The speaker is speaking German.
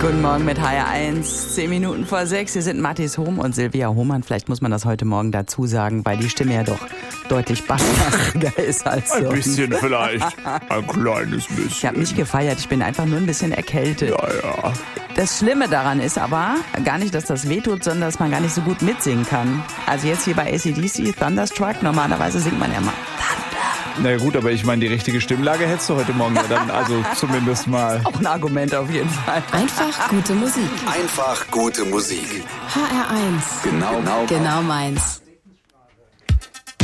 Guten Morgen mit HR1, 10 Minuten vor 6. Hier sind Mathis Hohm und Silvia Hohmann. Vielleicht muss man das heute Morgen dazu sagen, weil die Stimme ja doch deutlich bassiger ist als Ein sonst. bisschen vielleicht. Ein kleines bisschen. Ich habe nicht gefeiert, ich bin einfach nur ein bisschen erkältet. Ja. Das Schlimme daran ist aber gar nicht, dass das wehtut, sondern dass man gar nicht so gut mitsingen kann. Also jetzt hier bei AC/DC, Thunderstruck, normalerweise singt man ja mal Na gut, aber ich meine, die richtige Stimmlage hättest du heute Morgen ja dann, also zumindest mal. auch ein Argument auf jeden Fall. Einfach gute Musik. Einfach gute Musik. HR1. Genau Genau meins.